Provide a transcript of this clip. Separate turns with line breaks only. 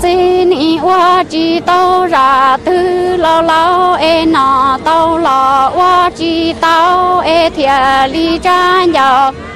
xin ý hoa chỉ tao ra tư lao lao e nọ tao lò hoa chỉ tao e thiệt li cha nhau